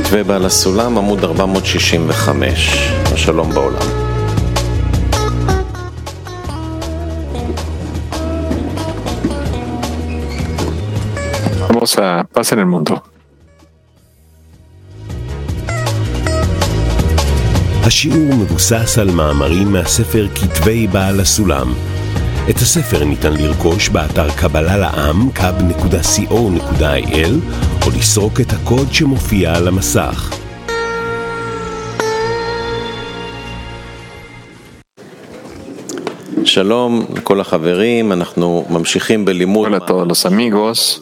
כתבי בעל הסולם, עמוד 465. השלום בעולם. Vamos a paz en el mundo. השיעור מבוסס על מאמרים מהספר כתבי בעל הסולם. את הספר ניתן לרכוש באתר קבלה לעם kab.co.il או לסרוק את הקוד שמופיע על המסך. שלום לכל החברים, אנחנו ממשיכים בלימוד. Hola a todos los amigos.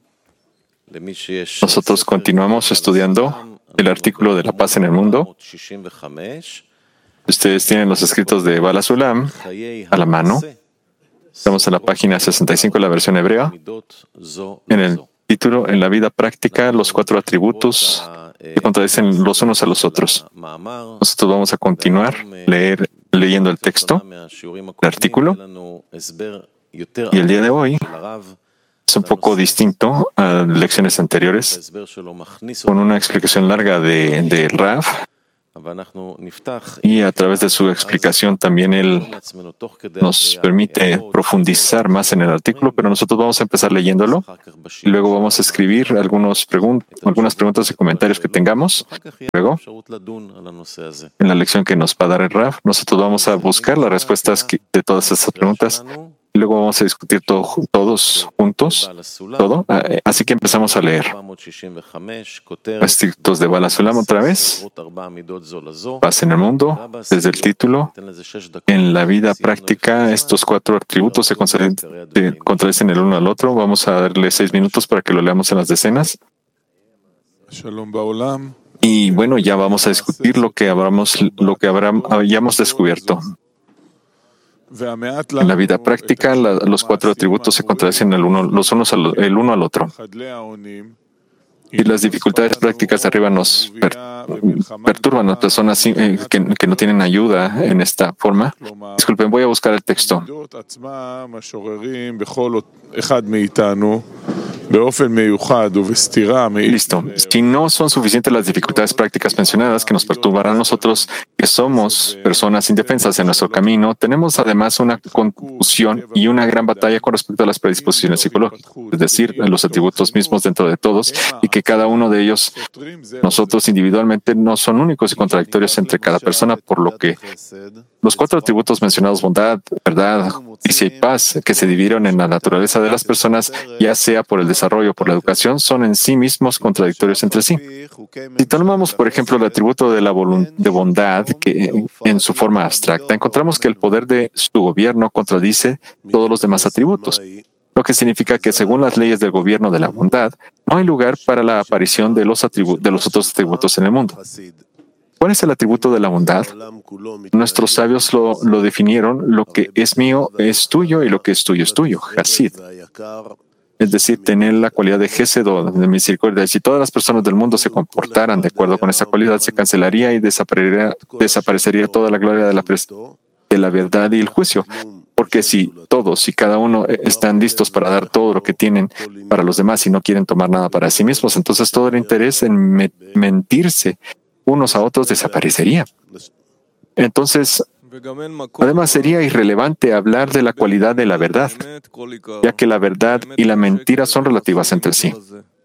Nosotros continuamos estudiando el artículo de la paz en el mundo. Ustedes tienen los escritos de Baal HaSulam a la mano. Estamos en la página 65, la versión hebrea. En el título, en la vida práctica, los 4 atributos que contradicen los unos a los otros. Nosotros vamos a continuar leyendo el texto, el artículo. Y el día de hoy es un poco distinto a lecciones anteriores, con una explicación larga de Rav. Y a través de su explicación también él nos permite profundizar más en el artículo, pero nosotros vamos a empezar leyéndolo y luego vamos a escribir algunas preguntas y comentarios que tengamos. Luego, en la lección que nos va a dar el Rav, nosotros vamos a buscar las respuestas de todas estas preguntas. Y luego vamos a discutir todos juntos, todo. Así que empezamos a leer. Escritos de Baal HaSulam otra vez. Paz en el mundo, desde el título. En la vida práctica, estos 4 atributos se contradicen el uno al otro. Vamos a darle 6 minutos para que lo leamos en las decenas. Y bueno, ya vamos a discutir lo que hayamos descubierto. En la vida práctica, los 4 atributos se contradicen el uno al otro. Y las dificultades prácticas de arriba nos perturban a las personas que no tienen ayuda en esta forma. Disculpen, voy a buscar el texto. Listo. Si no son suficientes las dificultades prácticas mencionadas que nos perturbarán a nosotros, que somos personas indefensas en nuestro camino, tenemos además una confusión y una gran batalla con respecto a las predisposiciones psicológicas, es decir, los atributos mismos dentro de todos, y que cada uno de ellos, nosotros individualmente, no son únicos y contradictorios entre cada persona, por lo que los 4 atributos mencionados, bondad, verdad, justicia y paz, que se dividieron en la naturaleza de las personas, ya sea por el desarrollo o por la educación, son en sí mismos contradictorios entre sí. Si tomamos, por ejemplo, el atributo de bondad, que en su forma abstracta, encontramos que el poder de su gobierno contradice todos los demás atributos, lo que significa que según las leyes del gobierno de la bondad, no hay lugar para la aparición de los otros atributos en el mundo. ¿Cuál es el atributo de la bondad? Nuestros sabios lo definieron: lo que es mío es tuyo y lo que es tuyo, Hasid. Es decir, tener la cualidad de Gesed, de misericordia. Si todas las personas del mundo se comportaran de acuerdo con esa cualidad, se cancelaría y desaparecería toda la gloria de la verdad y el juicio. Porque si todos y cada uno están listos para dar todo lo que tienen para los demás y no quieren tomar nada para sí mismos, entonces todo el interés en mentirse unos a otros desaparecería. Entonces, además sería irrelevante hablar de la cualidad de la verdad, ya que la verdad y la mentira son relativas entre sí.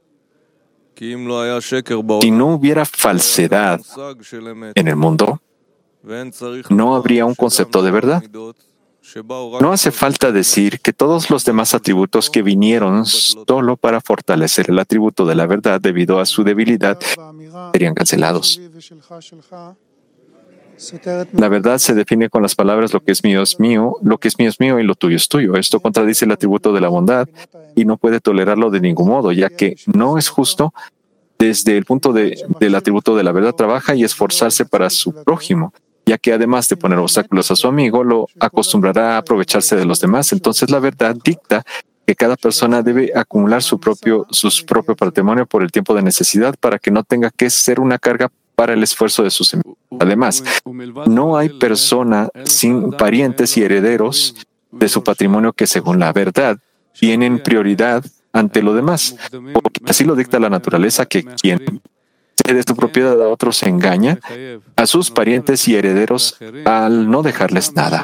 Si no hubiera falsedad en el mundo, no habría un concepto de verdad. No hace falta decir que todos los demás atributos que vinieron solo para fortalecer el atributo de la verdad debido a su debilidad serían cancelados. La verdad se define con las palabras: lo que es mío es mío, lo que es mío y lo tuyo es tuyo. Esto contradice el atributo de la bondad y no puede tolerarlo de ningún modo, ya que no es justo. Desde el punto del atributo de la verdad, trabaja y esforzarse para su prójimo, ya que además de poner obstáculos a su amigo, lo acostumbrará a aprovecharse de los demás. Entonces la verdad dicta que cada persona debe acumular su propio patrimonio por el tiempo de necesidad para que no tenga que ser una carga para el esfuerzo de sus amigos. Además, no hay persona sin parientes y herederos de su patrimonio que, según la verdad, tienen prioridad ante lo demás, porque así lo dicta la naturaleza, que quien cede su propiedad a otros engaña a sus parientes y herederos al no dejarles nada.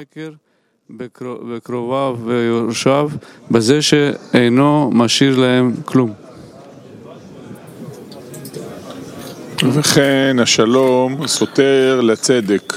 וכן השלום סותר לצדק.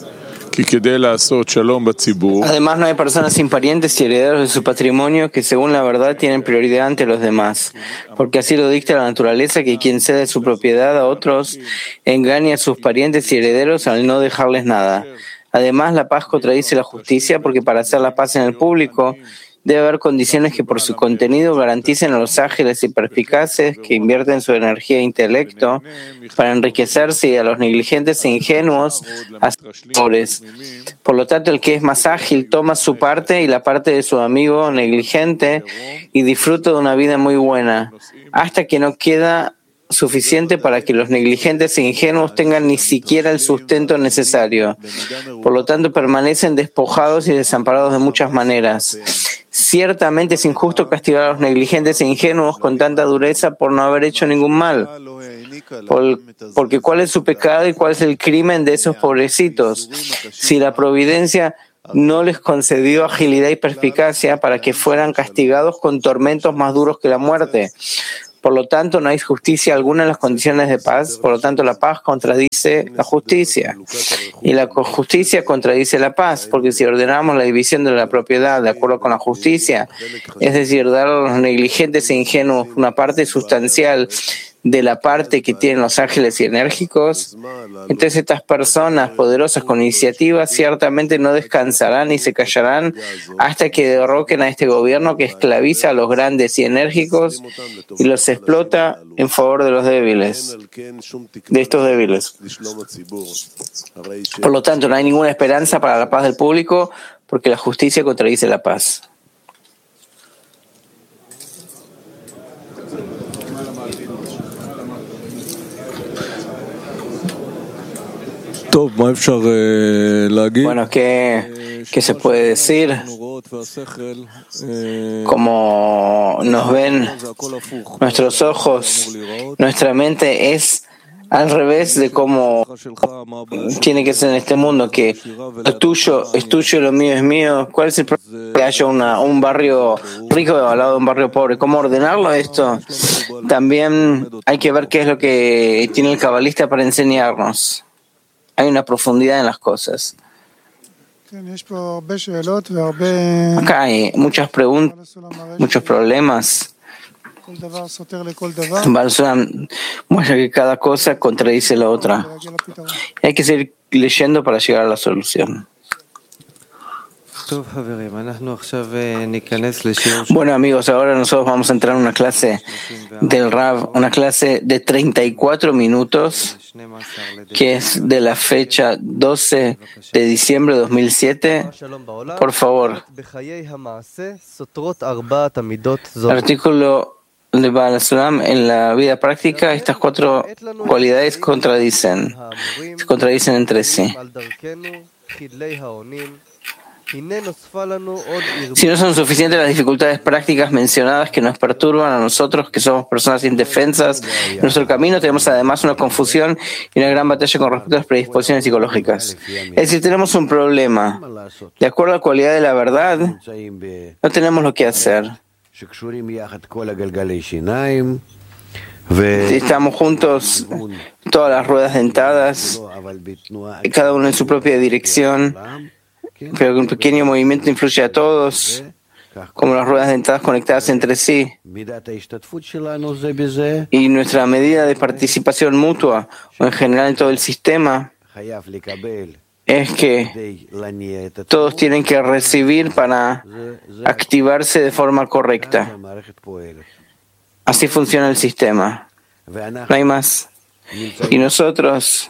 Además, no hay personas sin parientes y herederos de su patrimonio que, según la verdad, tienen prioridad ante los demás, porque así lo dicta la naturaleza, que quien cede su propiedad a otros engaña a sus parientes y herederos al no dejarles nada. Además, la paz contradice la justicia, porque para hacer la paz en el público debe haber condiciones que por su contenido garanticen a los ágiles y perspicaces que invierten su energía e intelecto para enriquecerse, y a los negligentes e ingenuos a sus pobres. Por lo tanto, el que es más ágil toma su parte y la parte de su amigo negligente y disfruta de una vida muy buena, hasta que no queda suficiente para que los negligentes e ingenuos tengan ni siquiera el sustento necesario. Por lo tanto, permanecen despojados y desamparados de muchas maneras. Ciertamente es injusto castigar a los negligentes e ingenuos con tanta dureza por no haber hecho ningún mal. Porque ¿cuál es su pecado y cuál es el crimen de esos pobrecitos? Si la providencia no les concedió agilidad y perspicacia para que fueran castigados con tormentos más duros que la muerte. Por lo tanto, no hay justicia alguna en las condiciones de paz. Por lo tanto, la paz contradice la justicia. Y la justicia contradice la paz, porque si ordenamos la división de la propiedad de acuerdo con la justicia, es decir, dar a los negligentes e ingenuos una parte sustancial de la parte que tienen los ángeles y enérgicos, entonces estas personas poderosas con iniciativa ciertamente no descansarán ni se callarán hasta que derroquen a este gobierno que esclaviza a los grandes y enérgicos y los explota en favor de los débiles, de estos débiles. Por lo tanto, no hay ninguna esperanza para la paz del público, porque la justicia contradice la paz. Bueno, ¿qué se puede decir? Como nos ven nuestros ojos, nuestra mente es al revés de cómo tiene que ser en este mundo, que lo tuyo es tuyo, lo mío es mío. ¿Cuál es el problema que haya un barrio rico al lado de un barrio pobre? ¿Cómo ordenarlo esto? También hay que ver qué es lo que tiene el cabalista para enseñarnos. Hay una profundidad en las cosas. Acá hay muchas preguntas, muchos problemas. Baal Sulam muestra que cada cosa contradice la otra. Hay que seguir leyendo para llegar a la solución. Bueno, amigos, ahora nosotros vamos a entrar en una clase del Rav, una clase de 34 minutos, que es de la fecha 12 de diciembre de 2007. Por favor. El artículo de Baal Sulam: en la vida práctica, estas 4 cualidades se contradicen entre sí. Si no son suficientes las dificultades prácticas mencionadas que nos perturban a nosotros, que somos personas indefensas en nuestro camino, tenemos además una confusión y una gran batalla con respecto a las predisposiciones psicológicas. Es decir, tenemos un problema. De acuerdo a la cualidad de la verdad, no tenemos lo que hacer. Estamos juntos, todas las ruedas dentadas, cada uno en su propia dirección, pero un pequeño movimiento influye a todos, como las ruedas dentadas conectadas entre sí. Y nuestra medida de participación mutua, o en general en todo el sistema, es que todos tienen que recibir para activarse de forma correcta. Así funciona el sistema. No hay más. Y nosotros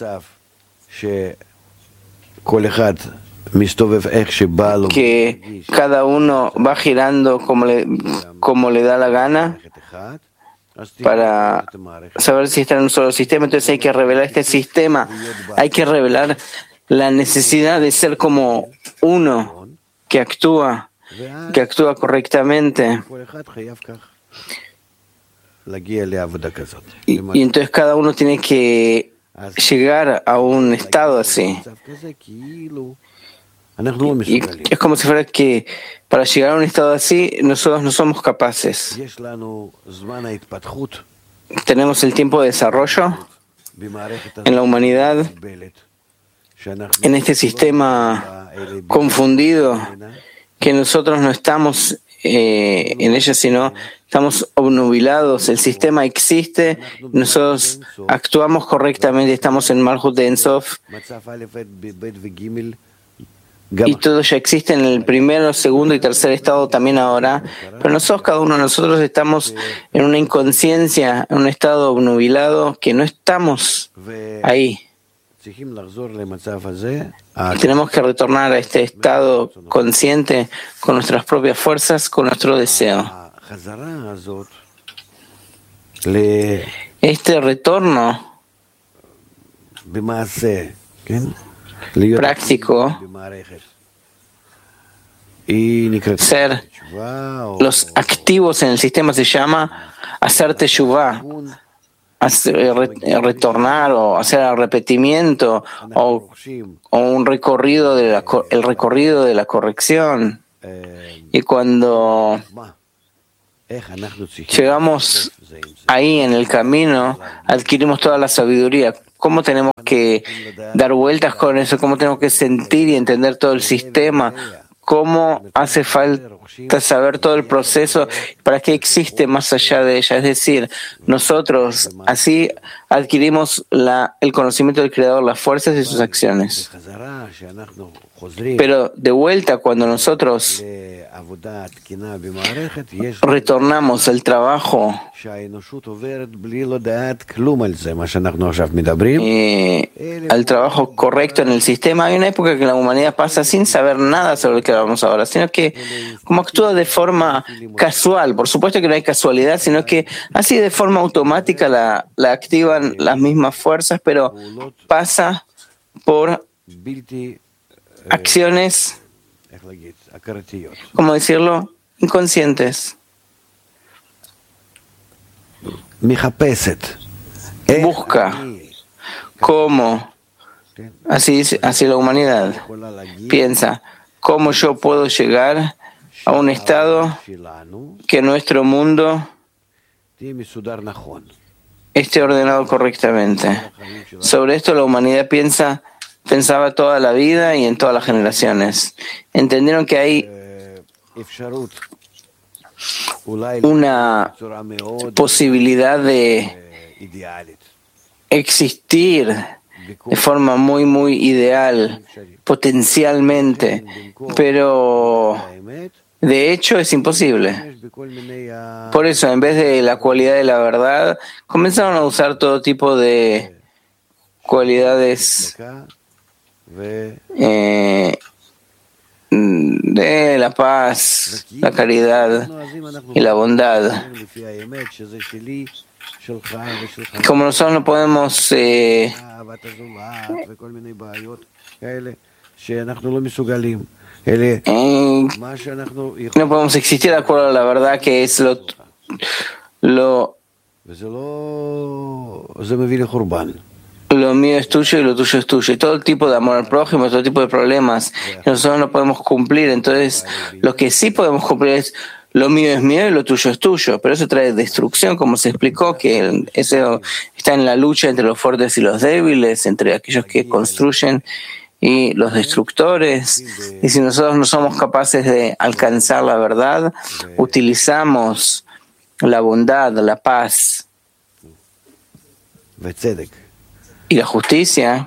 que cada uno va girando como le da la gana para saber si está en un solo sistema. Entonces hay que revelar este sistema, hay que revelar la necesidad de ser como uno que actúa correctamente. Y entonces cada uno tiene que llegar a un estado así. Y es como si fuera que para llegar a un estado así nosotros no somos capaces. Tenemos el tiempo de desarrollo en la humanidad, en este sistema confundido, que nosotros no estamos en ella, sino estamos obnubilados. El sistema existe, nosotros actuamos correctamente, estamos en Malhut de Ensof, y todo ya existe en el primero, segundo y tercer estado también ahora, pero nosotros, cada uno de nosotros, estamos en una inconsciencia, en un estado obnubilado que no estamos ahí. Tenemos que retornar a este estado consciente con nuestras propias fuerzas, con nuestro deseo. Este retorno práctico, ser los activos en el sistema, se llama hacer teshuvah, retornar o hacer arrepentimiento o un recorrido el recorrido de la corrección. Y cuando llegamos ahí en el camino, adquirimos toda la sabiduría. ¿Cómo tenemos que dar vueltas con eso? ¿Cómo tenemos que sentir y entender todo el sistema? ¿Cómo hace falta saber todo el proceso? ¿Para qué existe más allá de ella? Es decir, nosotros así adquirimos el conocimiento del Creador, las fuerzas y sus acciones. Pero de vuelta, cuando nosotros retornamos al trabajo al trabajo correcto en el sistema, hay una época que la humanidad pasa sin saber nada sobre lo que hablamos ahora, sino que como actúa de forma casual. Por supuesto que no hay casualidad, sino que así de forma automática la activan las mismas fuerzas, pero pasa por acciones, ¿cómo decirlo?, inconscientes. Busca cómo, así la humanidad piensa, cómo yo puedo llegar a un estado que nuestro mundo esté ordenado correctamente. Sobre esto la humanidad pensaba toda la vida y en todas las generaciones. Entendieron que hay una posibilidad de existir de forma muy, muy ideal, potencialmente, pero de hecho es imposible. Por eso, en vez de la cualidad de la verdad, comenzaron a usar todo tipo de cualidades de la paz, la caridad y la bondad. Como nosotros no podemos no podemos existir de acuerdo a la verdad, que es lo mío es tuyo y lo tuyo es tuyo. Y todo tipo de amor al prójimo, todo tipo de problemas que nosotros no podemos cumplir. Entonces, lo que sí podemos cumplir es lo mío es mío y lo tuyo es tuyo. Pero eso trae destrucción, como se explicó, que eso está en la lucha entre los fuertes y los débiles, entre aquellos que construyen y los destructores. Y si nosotros no somos capaces de alcanzar la verdad, utilizamos la bondad, la paz y la justicia,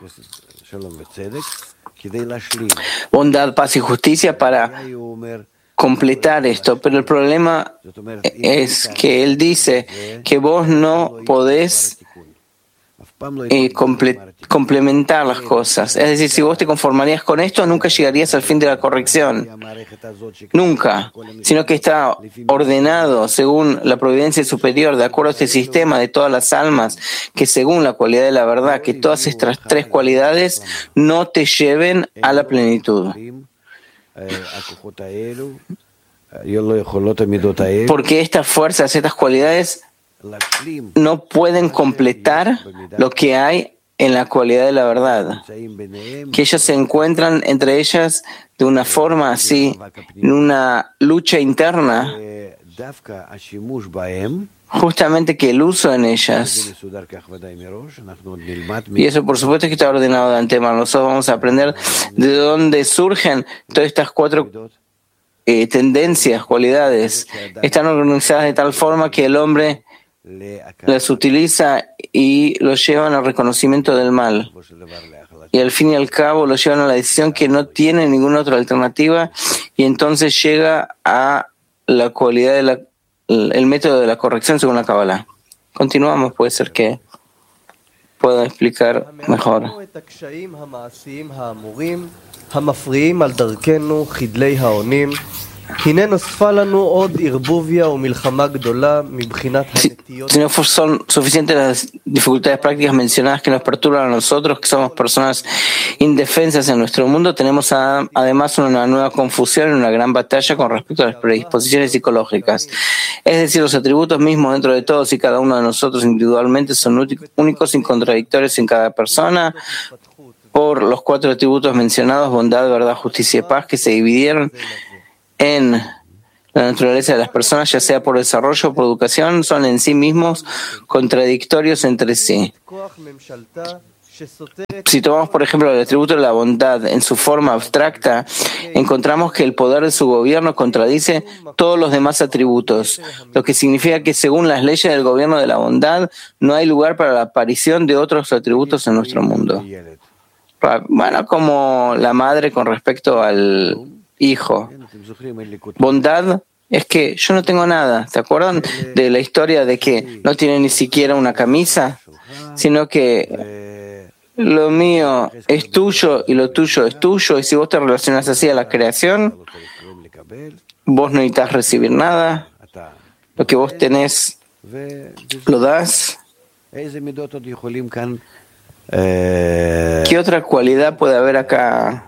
bondad, paz y justicia, para completar esto. Pero el problema es que él dice que vos no podés complementar las cosas. Es decir, si vos te conformarías con esto, nunca llegarías al fin de la corrección. Nunca. Sino que está ordenado según la providencia superior, de acuerdo a este sistema de todas las almas, que según la cualidad de la verdad, que todas estas tres cualidades no te lleven a la plenitud. Porque estas fuerzas, estas cualidades no pueden completar lo que hay en la cualidad de la verdad, que ellas se encuentran entre ellas de una forma así, en una lucha interna, justamente que el uso en ellas, y eso por supuesto que está ordenado de antemano. Nosotros vamos a aprender de dónde surgen todas estas cuatro tendencias, cualidades. Están organizadas de tal forma que el hombre las utiliza y los llevan al reconocimiento del mal. Y al fin y al cabo los llevan a la decisión que no tiene ninguna otra alternativa, y entonces llega a la cualidad de el método de la corrección según la Kabbalah. Continuamos, puede ser que pueda explicar mejor. Si no son suficientes las dificultades prácticas mencionadas que nos perturban a nosotros, que somos personas indefensas en nuestro mundo, tenemos además una nueva confusión y una gran batalla con respecto a las predisposiciones psicológicas. Es decir, los atributos mismos dentro de todos y cada uno de nosotros individualmente son únicos y contradictorios en cada persona, por los cuatro atributos mencionados: bondad, verdad, justicia y paz, que se dividieron en la naturaleza de las personas, ya sea por desarrollo o por educación, son en sí mismos contradictorios entre sí. Si tomamos, por ejemplo, el atributo de la bondad en su forma abstracta, encontramos que el poder de su gobierno contradice todos los demás atributos, lo que significa que según las leyes del gobierno de la bondad, no hay lugar para la aparición de otros atributos en nuestro mundo. Bueno, como la madre con respecto al hijo. Bondad es que yo no tengo nada. ¿Se acuerdan de la historia de que no tiene ni siquiera una camisa? Sino que lo mío es tuyo y lo tuyo es tuyo, y si vos te relacionas así a la creación, vos no necesitas recibir nada. Lo que vos tenés lo das. ¿Qué otra cualidad puede haber acá?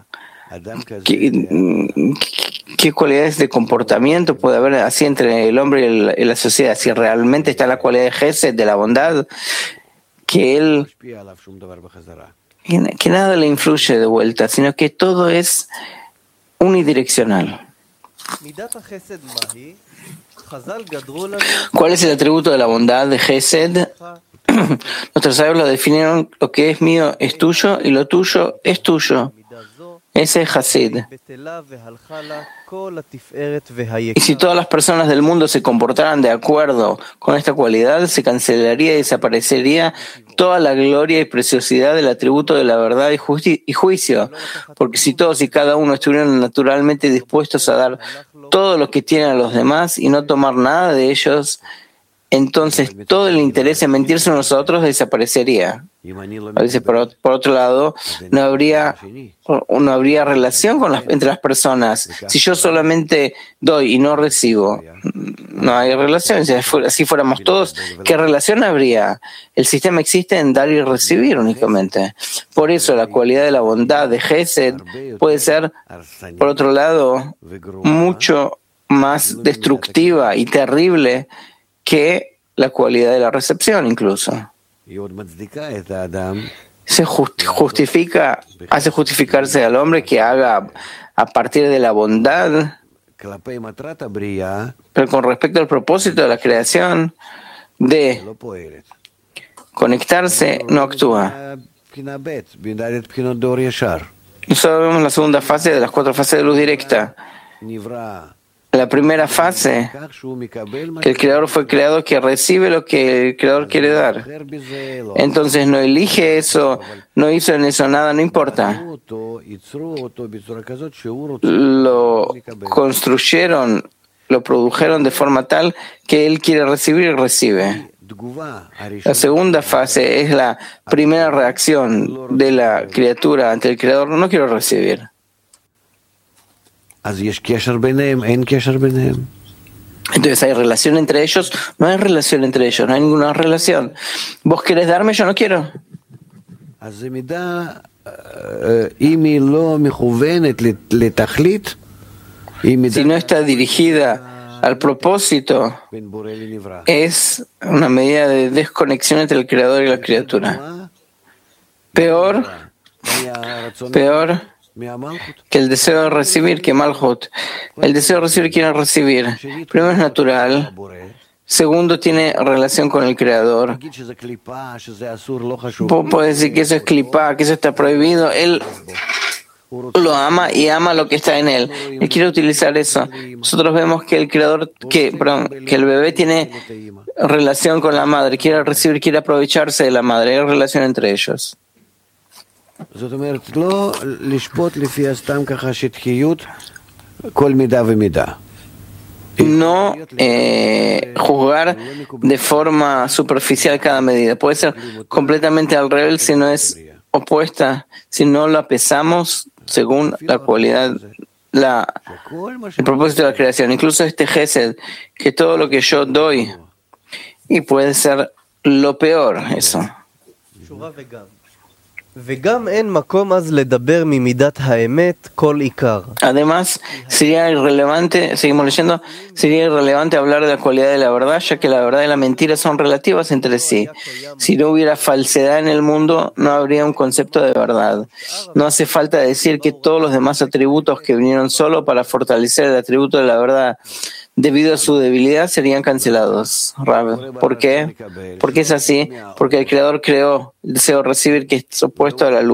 ¿Qué cualidades de comportamiento puede haber así entre el hombre y la sociedad? Si realmente está la cualidad de Gesed, de la bondad, que él, que nada le influye de vuelta, sino que todo es unidireccional. ¿Cuál es el atributo de la bondad de Gesed? Nuestros sabios lo definieron: lo que es mío es tuyo y lo tuyo es tuyo. Ese es Hasid. Y si todas las personas del mundo se comportaran de acuerdo con esta cualidad, se cancelaría y desaparecería toda la gloria y preciosidad del atributo de la verdad y juicio. Porque si todos y cada uno estuvieran naturalmente dispuestos a dar todo lo que tienen a los demás y no tomar nada de ellos, entonces todo el interés en mentirse a nosotros desaparecería. A veces, por otro lado, no habría relación entre las personas. Si yo solamente doy y no recibo, no hay relación. Si así fuéramos todos, ¿qué relación habría? El sistema existe en dar y recibir únicamente. Por eso la cualidad de la bondad de Gesed puede ser, por otro lado, mucho más destructiva y terrible que la cualidad de la recepción incluso. Se hace justificarse al hombre que haga a partir de la bondad, pero con respecto al propósito de la creación de conectarse, no actúa. Nosotros vemos la segunda fase de las cuatro fases de luz directa. La primera fase, que el Creador fue creado que recibe lo que el Creador quiere dar. Entonces no elige eso, no hizo en eso nada, no importa. Lo construyeron, lo produjeron de forma tal que Él quiere recibir y recibe. La segunda fase es la primera reacción de la criatura ante el Creador: no quiero recibir. Entonces hay relación entre ellos, no hay relación entre ellos, no hay ninguna relación. ¿Vos querés darme? Yo no quiero. Si no está dirigida al propósito es una medida de desconexión entre el Creador y la criatura. Peor que el deseo de recibir, que Malhut. El deseo de recibir quiere recibir. Primero es natural. Segundo, tiene relación con el Creador. Puede decir que eso es clipá, que eso está prohibido. Él lo ama y ama lo que está en él. Él quiere utilizar eso. Nosotros vemos que el Creador, que el bebé tiene relación con la madre, quiere recibir, quiere aprovecharse de la madre. Hay relación entre ellos. No juzgar de forma superficial cada medida. Puede ser completamente al revés si no es opuesta, si no la pesamos según la cualidad, el propósito de la creación. Incluso este Gesed, que todo lo que yo doy, y puede ser lo peor, eso. Además, sería irrelevante, seguimos leyendo, sería irrelevante hablar de la cualidad de la verdad, ya que la verdad y la mentira son relativas entre sí. Si no hubiera falsedad en el mundo, no habría un concepto de verdad. No hace falta decir que todos los demás atributos que vinieron solo para fortalecer el atributo de la verdad, debido a su debilidad, serían cancelados. ¿Por qué? Porque es así, porque el Creador creó el deseo de recibir, que es opuesto a la luz.